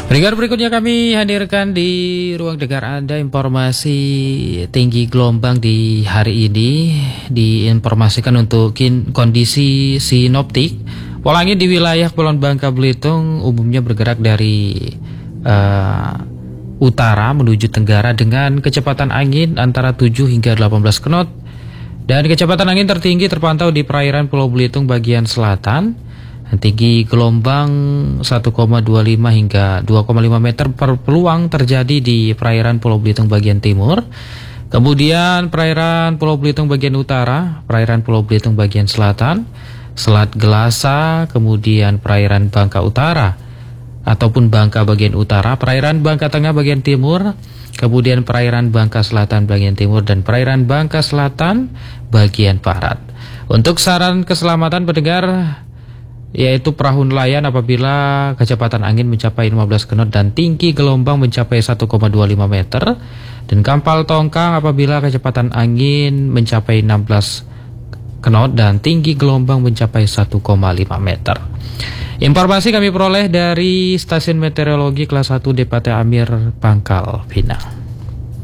Pendengar, berikutnya kami hadirkan di ruang dengar Anda informasi tinggi gelombang di hari ini. Diinformasikan untuk kondisi sinoptik. Pola angin di wilayah Kepulauan Bangka Belitung umumnya bergerak dari utara menuju tenggara dengan kecepatan angin antara 7 hingga 18 knot. Dan kecepatan angin tertinggi terpantau di perairan Pulau Belitung bagian selatan. Tinggi gelombang 1,25 hingga 2,5 meter per peluang terjadi di perairan Pulau Belitung bagian timur. Kemudian perairan Pulau Belitung bagian utara, perairan Pulau Belitung bagian selatan, Selat Gelasa, kemudian perairan Bangka Utara ataupun Bangka bagian utara, perairan Bangka Tengah bagian timur, kemudian perairan Bangka Selatan bagian timur, dan perairan Bangka Selatan bagian barat. Untuk saran keselamatan pendengar, yaitu perahu nelayan apabila kecepatan angin mencapai 15 knot dan tinggi gelombang mencapai 1,25 meter, dan kapal tongkang apabila kecepatan angin mencapai 16 knot dan tinggi gelombang mencapai 1,5 meter. Informasi kami peroleh dari Stasiun Meteorologi Kelas 1 DPT Amir, Pangkal Pinang.